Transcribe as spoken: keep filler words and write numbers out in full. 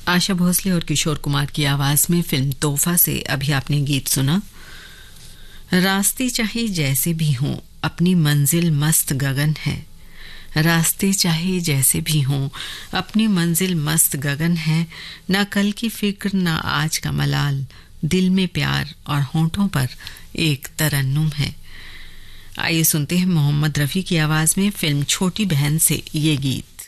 आशा भोसले और किशोर कुमार की आवाज में फिल्म तोहफा से अभी आपने गीत सुना। रास्ते चाहे जैसे भी हों, अपनी मंजिल मस्त गगन है। रास्ते चाहे जैसे भी हों, अपनी मंजिल मस्त गगन है। ना कल की फिक्र ना आज का मलाल, दिल में प्यार और होंठों पर एक तरन्नुम है। आइए सुनते हैं मोहम्मद रफ़ी की आवाज में फिल्म छोटी बहन से ये गीत।